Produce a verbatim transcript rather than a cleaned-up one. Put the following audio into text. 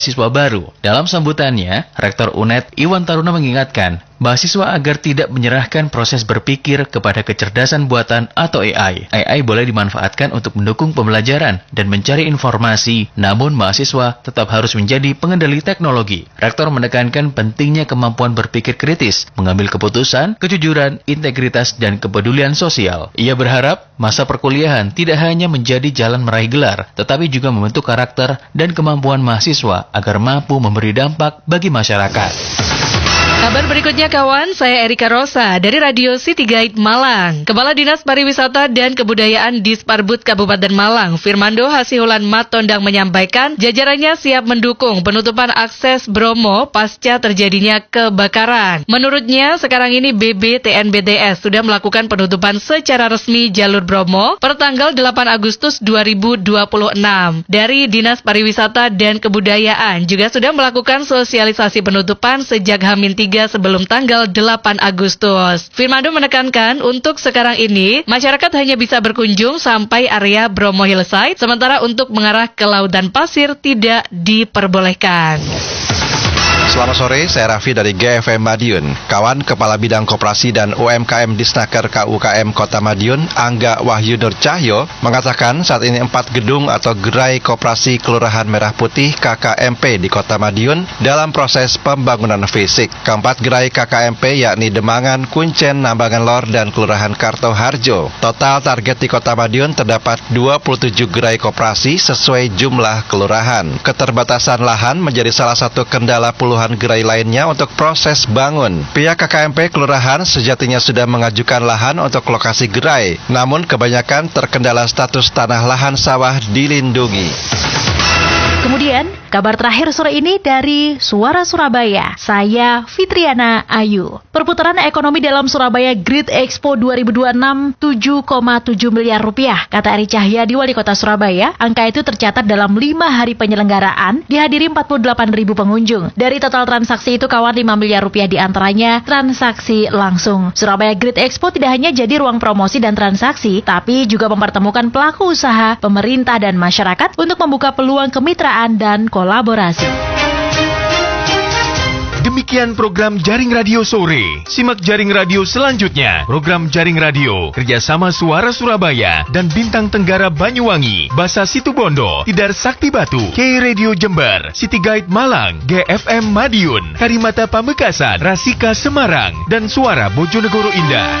siswa baru. Dalam sambutannya, Rektor U N E D Iwan Taruna mengingatkan mahasiswa agar tidak menyerahkan proses berpikir kepada kecerdasan buatan atau A I. A I boleh dimanfaatkan untuk mendukung pembelajaran dan mencari informasi, namun mahasiswa tetap harus menjadi pengendali teknologi. Rektor menekankan pentingnya kemampuan berpikir kritis, mengambil keputusan, kejujuran, integritas, dan kepedulian sosial. Ia berharap masa perkuliahan tidak hanya menjadi jalan meraih gelar, tetapi juga membentuk karakter dan kemampuan mahasiswa agar mampu memberi dampak bagi masyarakat. Kabar berikutnya kawan, saya Erika Rosa dari Radio City Guide Malang. Kepala Dinas Pariwisata dan Kebudayaan Disparbud Kabupaten Malang, Firmando Hasihulan Matondang menyampaikan jajarannya siap mendukung penutupan akses Bromo pasca terjadinya kebakaran. Menurutnya, sekarang ini B B T N B T S sudah melakukan penutupan secara resmi jalur Bromo per tanggal delapan Agustus dua ribu dua puluh enam. Dari Dinas Pariwisata dan Kebudayaan juga sudah melakukan sosialisasi penutupan sejak H tiga sebelum tanggal delapan Agustus. Firmando menekankan untuk sekarang ini masyarakat hanya bisa berkunjung sampai area Bromo Hillside, sementara untuk mengarah ke lautan pasir tidak diperbolehkan. Selamat sore, saya Raffi dari G F M Madiun. Kawan Kepala Bidang Koperasi dan U M K M Disnaker K U K M Kota Madiun, Angga Wahyu Nur Cahyo, mengatakan saat ini empat gedung atau gerai koperasi Kelurahan Merah Putih K K M P di Kota Madiun dalam proses pembangunan fisik. Keempat gerai K K M P yakni Demangan, Kuncen, Nambangan Lor, dan Kelurahan Kartoharjo. Total target di Kota Madiun terdapat dua puluh tujuh gerai koperasi sesuai jumlah kelurahan. Keterbatasan lahan menjadi salah satu kendala puluhan gerai lainnya untuk proses bangun. Pihak K K M P Kelurahan sejatinya sudah mengajukan lahan untuk lokasi gerai, namun kebanyakan terkendala status tanah lahan sawah dilindungi. Kemudian, kabar terakhir sore ini dari Suara Surabaya. Saya Fitriana Ayu. Perputaran ekonomi dalam Surabaya Great Expo dua ribu dua puluh enam tujuh koma tujuh miliar rupiah. Kata Eri Cahyadi, Wali Kota Surabaya, angka itu tercatat dalam lima hari penyelenggaraan, dihadiri empat puluh delapan ribu pengunjung. Dari total transaksi itu kawan lima miliar rupiah diantaranya transaksi langsung. Surabaya Great Expo tidak hanya jadi ruang promosi dan transaksi, tapi juga mempertemukan pelaku usaha, pemerintah, dan masyarakat untuk membuka peluang kemitraan dan kolaborasi. Demikian program Jaring Radio Sore. Simak Jaring Radio selanjutnya. Program Jaring Radio kerjasama Suara Surabaya dan Bintang Tenggara Banyuwangi, Basa Situbondo, Tidar Sakti Batu, K Radio Jember, City Guide Malang, G F M Madiun, Karimata Pamekasan, Rasika Semarang, dan Suara Bojonegoro Indah.